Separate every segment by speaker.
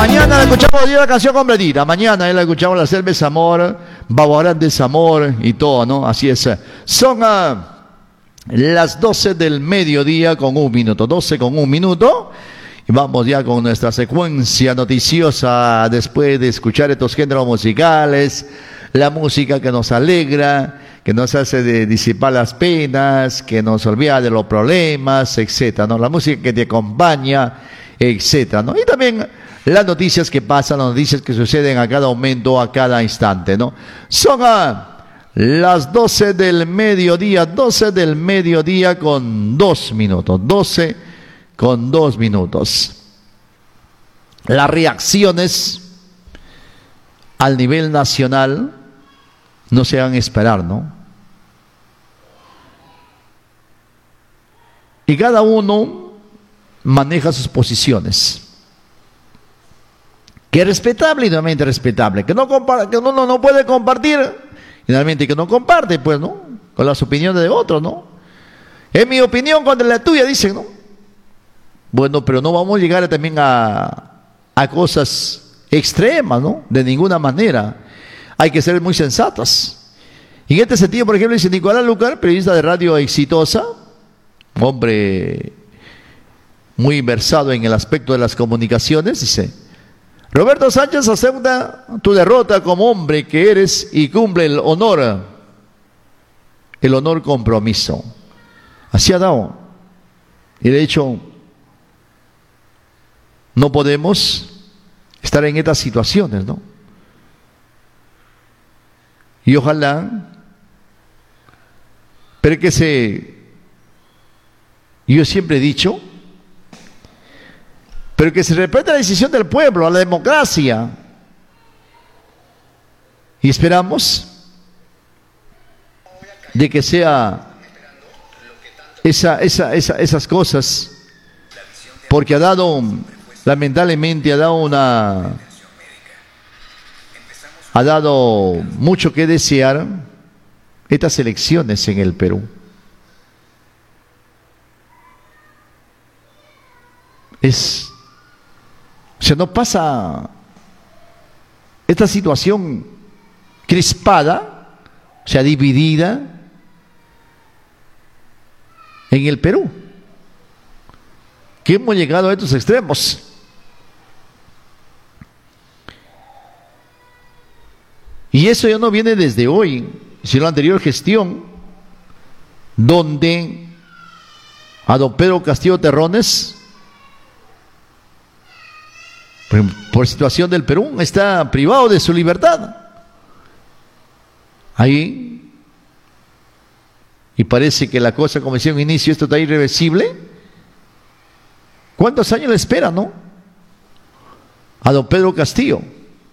Speaker 1: Mañana la escuchamos la canción completita. Mañana la escuchamos la cerveza amor, Babarán de Zamor y todo, ¿no? Así es. Son las 12 del mediodía con 1 minuto. 12 con 1 minuto. Y vamos ya con nuestra secuencia noticiosa después de escuchar estos géneros musicales. La música que nos alegra, que nos hace disipar las penas, que nos olvida de los problemas, etcétera, ¿no? La música que te acompaña, etcétera, ¿no? Y también las noticias que pasan, las noticias que suceden a cada momento, a cada instante, ¿no? Son las 12 del mediodía, 12 del mediodía con 2 minutos, 12 con 2 minutos. Las reacciones al nivel nacional no se van a esperar, ¿no? Y cada uno maneja sus posiciones. Que es respetable y normalmente respetable. Que uno no puede compartir y normalmente que no comparte, pues, ¿no? Con las opiniones de otros, ¿no? Es mi opinión contra la tuya, dicen, ¿no? Bueno, pero no vamos a llegar también a cosas extremas, ¿no? De ninguna manera. Hay que ser muy sensatos. Y en este sentido, por ejemplo, dice Nicolás Lucar, periodista de radio exitosa, hombre muy versado en el aspecto de las comunicaciones, dice: Roberto Sánchez, acepta tu derrota como hombre que eres y cumple el honor compromiso. Así ha dado. Y de hecho, no podemos estar en estas situaciones, ¿no? Y ojalá, pero yo siempre he dicho, pero que se respete la decisión del pueblo, a la democracia. Y esperamos de que sea esas cosas, porque lamentablemente ha dado mucho que desear estas elecciones en el Perú. O sea, no pasa esta situación crispada, o sea, dividida en el Perú, que hemos llegado a estos extremos. Y eso ya no viene desde hoy, sino la anterior gestión, donde a don Pedro Castillo Terrones, por situación del Perú, está privado de su libertad. Ahí, y parece que la cosa, como decía en inicio, esto está irreversible. ¿Cuántos años le espera, no? A don Pedro Castillo.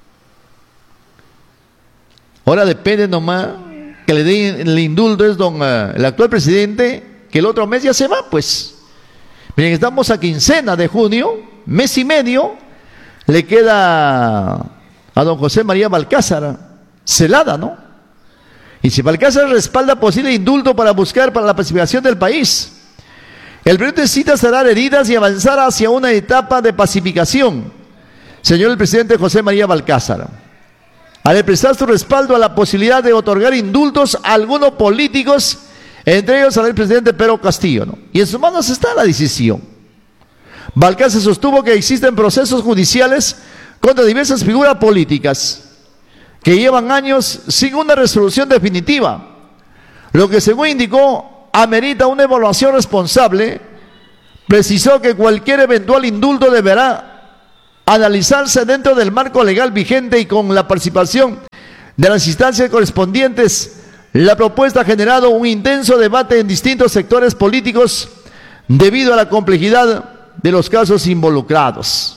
Speaker 1: Ahora depende nomás que le den el indulto, es el actual presidente, que el otro mes ya se va, pues. Miren, estamos a quincena de junio, mes y medio, le queda a don José María Balcázar celada, ¿no? Y si Balcázar respalda posible indulto para buscar para la pacificación del país, el Perú necesita cerrar heridas y avanzar hacia una etapa de pacificación, señor el presidente José María Balcázar, al expresar su respaldo a la posibilidad de otorgar indultos a algunos políticos, entre ellos al presidente Pedro Castillo, ¿no? Y en sus manos está la decisión. Balcázar sostuvo que existen procesos judiciales contra diversas figuras políticas que llevan años sin una resolución definitiva, lo que, según indicó, amerita una evaluación responsable. Precisó que cualquier eventual indulto deberá analizarse dentro del marco legal vigente y con la participación de las instancias correspondientes. La propuesta ha generado un intenso debate en distintos sectores políticos debido a la complejidad de los casos involucrados.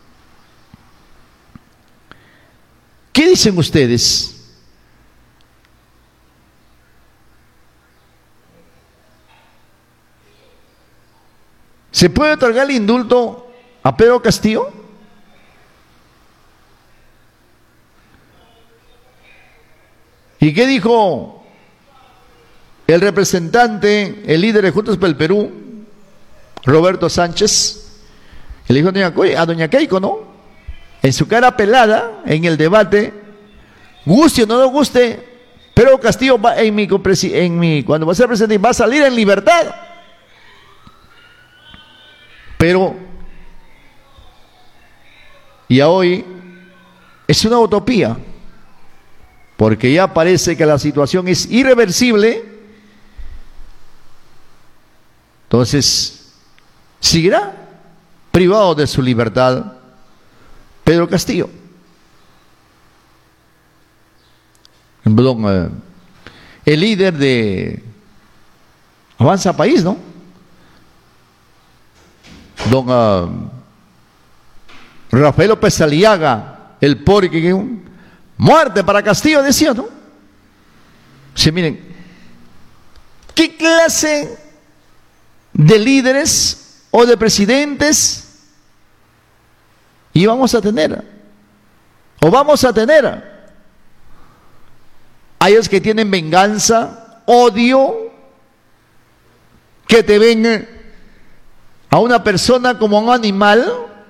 Speaker 1: ¿Qué dicen ustedes? ¿Se puede otorgar el indulto a Pedro Castillo? ¿Y qué dijo el representante, el líder de Juntos por el Perú, Roberto Sánchez? Le dijo a doña Keiko, ¿no? en su cara pelada, en el debate, guste o no le guste, Pedro Castillo va cuando va a ser presidente va a salir en libertad. Pero ya hoy es una utopía, porque ya parece que la situación es irreversible. Entonces, seguirá privado de su libertad Pedro Castillo. El líder de Avanza País, ¿no? Don Rafael López Aliaga, el pobre que muerte para Castillo, decía, ¿no? Sí, miren, ¿qué clase de líderes o de presidentes íbamos a tener? ¿O vamos a tener? Aquellos que tienen venganza, odio, que te ven a una persona como un animal,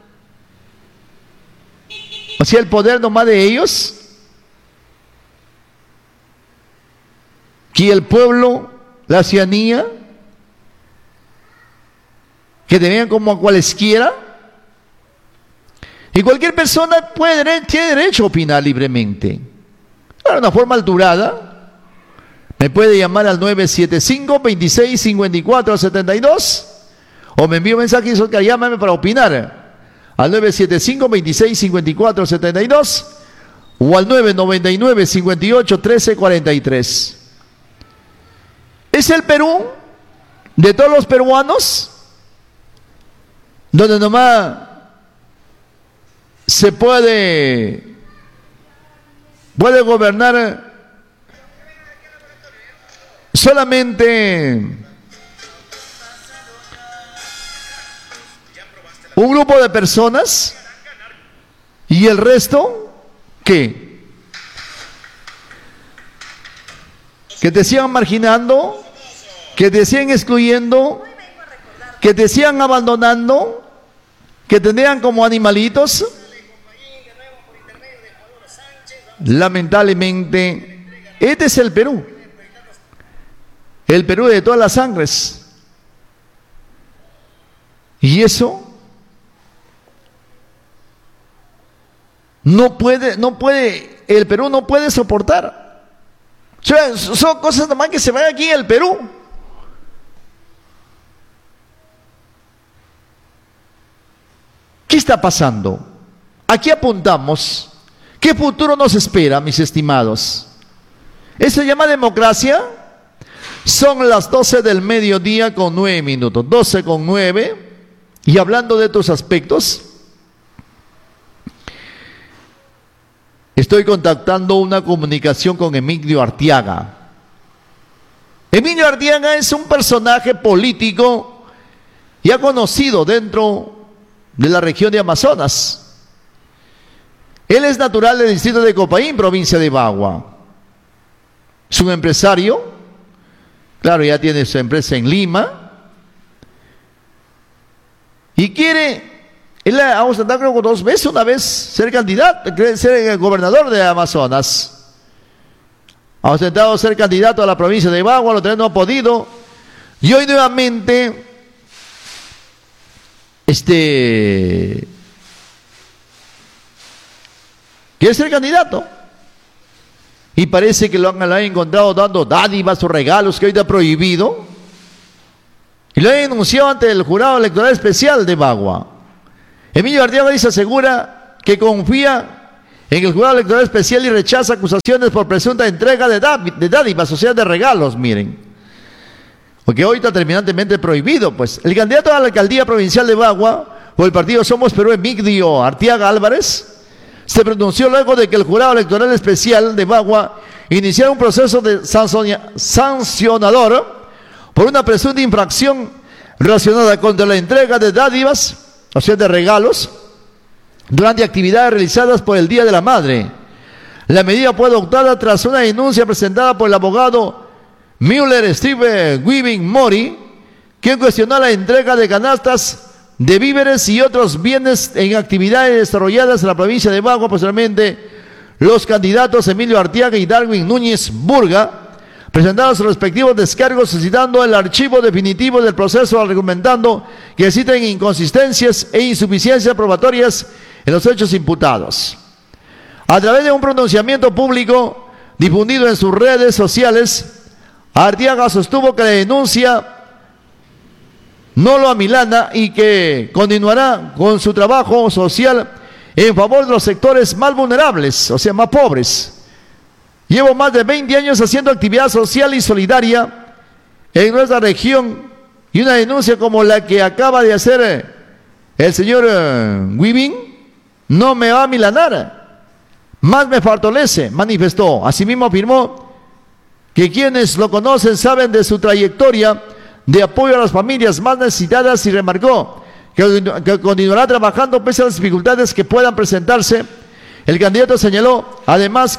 Speaker 1: o sea, el poder nomás de ellos, que el pueblo, la ciudadanía, que te vean como a cualesquiera, y cualquier persona tiene derecho a opinar libremente. De una forma alturada, me puede llamar al 975-2654-72 o me envío un mensaje y llámame para opinar al 975-2654-72 o al 999-58-1343. Es el Perú de todos los peruanos donde nomás se puede gobernar solamente un grupo de personas y el resto, ¿qué? Que te sigan marginando, que te sigan excluyendo, que te sigan abandonando, que te vean como animalitos. Lamentablemente, este es el Perú de todas las sangres, y eso el Perú no puede soportar. O sea, son cosas nomás que se van aquí en el Perú. ¿Qué está pasando? Aquí apuntamos. ¿Qué futuro nos espera, mis estimados? ¿Eso se llama democracia? Son las 12 del mediodía con 9 minutos, 12 con 9, y hablando de estos aspectos, estoy contactando una comunicación con Emilio Arteaga. Emilio Arteaga es un personaje político ya conocido dentro de la región de Amazonas. Él es natural del distrito de Copaín, provincia de Bagua. Es un empresario, claro, ya tiene su empresa en Lima, y él ha ostentado creo que 2 veces, una vez ser candidato, ser el gobernador de Amazonas. Ha ostentado ser candidato a la provincia de Bagua, lo no ha podido, y hoy nuevamente quiere ser candidato, y parece que lo han encontrado dando dádivas o regalos que hoy está prohibido, y lo han denunciado ante el jurado electoral especial de Bagua. Emilio Arteaga dice, asegura que confía en el jurado electoral especial y rechaza acusaciones por presunta entrega de dádivas, o sea, de regalos, miren, porque hoy está terminantemente prohibido. Pues el candidato a la alcaldía provincial de Bagua por el partido Somos Perú, Emilio Arteaga Álvarez, se pronunció luego de que el jurado electoral especial de Bagua iniciara un proceso de sancionador por una presunta infracción relacionada contra la entrega de dádivas, o sea, de regalos, durante actividades realizadas por el Día de la Madre. La medida fue adoptada tras una denuncia presentada por el abogado Müller Steve Weaving Mori, quien cuestionó la entrega de canastas de víveres y otros bienes en actividades desarrolladas en la provincia de Bagua. Posteriormente, los candidatos Emilio Arteaga y Darwin Núñez Burga presentaron sus respectivos descargos solicitando el archivo definitivo del proceso, argumentando que existen inconsistencias e insuficiencias probatorias en los hechos imputados. A través de un pronunciamiento público difundido en sus redes sociales, Arteaga sostuvo que la denuncia no lo amilana y que continuará con su trabajo social en favor de los sectores más vulnerables, o sea, más pobres. Llevo más de 20 años haciendo actividad social y solidaria en nuestra región, y una denuncia como la que acaba de hacer el señor Weaving no me va a milanar, más me fortalece, manifestó. Asimismo afirmó que quienes lo conocen saben de su trayectoria de apoyo a las familias más necesitadas y remarcó que continuará trabajando pese a las dificultades que puedan presentarse. El candidato señaló además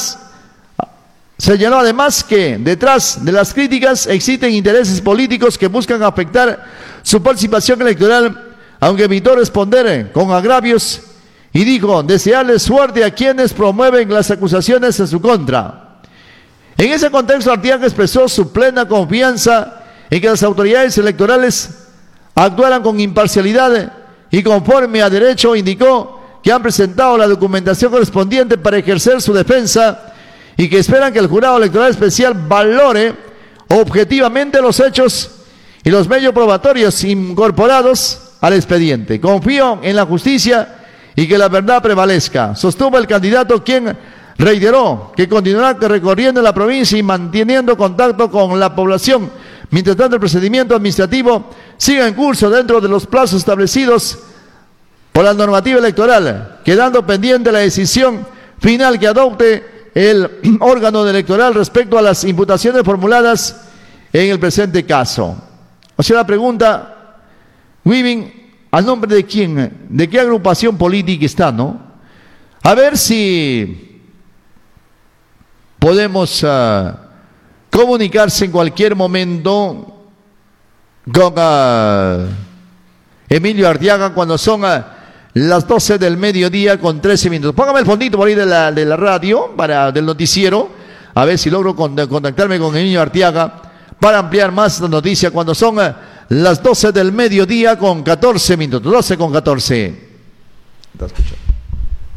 Speaker 1: que detrás de las críticas existen intereses políticos que buscan afectar su participación electoral, aunque evitó responder con agravios y dijo desearle suerte a quienes promueven las acusaciones en su contra. En ese contexto, Arteaga expresó su plena confianza en que las autoridades electorales actuaran con imparcialidad y conforme a derecho. Indicó que han presentado la documentación correspondiente para ejercer su defensa y que esperan que el jurado electoral especial valore objetivamente los hechos y los medios probatorios incorporados al expediente. Confío en la justicia y que la verdad prevalezca, sostuvo el candidato, quien reiteró que continuará recorriendo la provincia y manteniendo contacto con la población. Mientras tanto, el procedimiento administrativo sigue en curso dentro de los plazos establecidos por la normativa electoral, quedando pendiente la decisión final que adopte el órgano electoral respecto a las imputaciones formuladas en el presente caso. O sea, la pregunta, Weaving, ¿a nombre de quién? ¿De qué agrupación política está, no? A ver si podemos comunicarse en cualquier momento con Emilio Arteaga cuando son las 12 del mediodía con 13 minutos. Póngame el fondito por ahí de la radio, del noticiero, a ver si logro contactarme con Emilio Arteaga para ampliar más la noticia cuando son las 12 del mediodía con 14 minutos. 12 con 14. ¿Está escuchando?